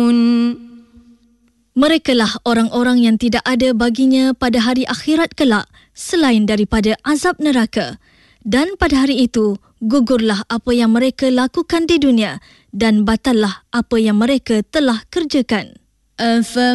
Merekalah orang-orang yang tidak ada baginya pada hari akhirat kelak selain daripada azab neraka. Dan pada hari itu, gugurlah apa yang mereka lakukan di dunia dan batallah apa yang mereka telah kerjakan.